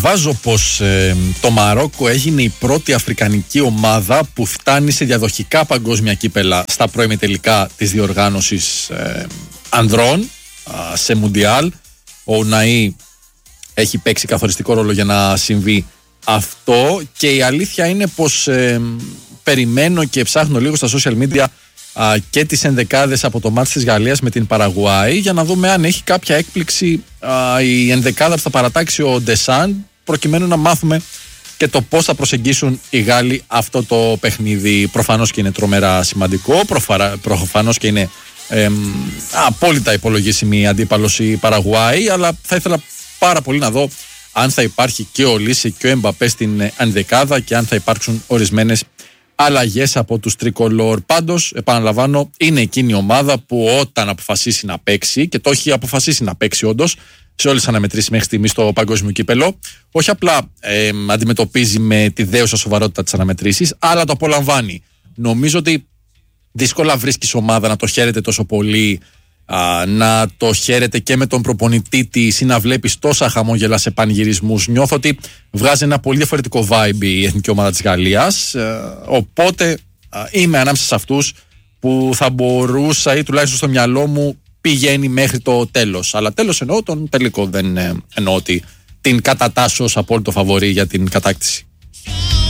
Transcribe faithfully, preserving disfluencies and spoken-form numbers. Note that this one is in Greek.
Βάζω πως ε, το Μαρόκο έγινε η πρώτη αφρικανική ομάδα που φτάνει σε διαδοχικά παγκόσμια κύπελα στα προημιτελικά της διοργάνωσης ε, ανδρών α, σε Μουντιάλ. Ο Ουναΐ έχει παίξει καθοριστικό ρόλο για να συμβεί αυτό και η αλήθεια είναι πως ε, περιμένω και ψάχνω λίγο στα social media α, και τις ενδεκάδες από το μάτς της Γαλλίας με την Παραγουάη για να δούμε αν έχει κάποια έκπληξη α, η ενδεκάδα που θα παρατάξει ο Ντεσάν, προκειμένου να μάθουμε και το πώς θα προσεγγίσουν οι Γάλλοι αυτό το παιχνίδι. Προφανώς και είναι τρομερά σημαντικό, προφαρα, προφανώς και είναι ε, απόλυτα υπολογίσιμη αντίπαλος η Παραγουάη, αλλά θα ήθελα πάρα πολύ να δω αν θα υπάρχει και ο Λίση και ο Εμπαπέ στην ενδεκάδα και αν θα υπάρξουν ορισμένες αλλαγές από τους τρικολόρ. Πάντως, επαναλαμβάνω, είναι εκείνη η ομάδα που όταν αποφασίσει να παίξει, και το έχει αποφασίσει να παίξει όντως σε όλες τις αναμετρήσεις μέχρι στιγμής στο παγκόσμιο κύπελο, όχι απλά ε, αντιμετωπίζει με τη δέουσα σοβαρότητα τις αναμετρήσεις, αλλά το απολαμβάνει. Νομίζω ότι δύσκολα βρίσκεις ομάδα να το χαίρεται τόσο πολύ, α, να το χαίρεται και με τον προπονητή της ή να βλέπεις τόσα χαμόγελα σε πανηγυρισμούς. Νιώθω ότι βγάζει ένα πολύ διαφορετικό vibe η εθνική ομάδα της Γαλλίας, ε, οπότε α, είμαι ανάμεσα σε αυτούς που θα μπορούσα ή τουλάχιστον στο μυαλό μου πηγαίνει μέχρι το τέλος. Αλλά τέλος εννοώ τον τελικό, δεν ε, εννοώ ότι την κατατάσσω ως απόλυτο φαβορί για την κατάκτηση.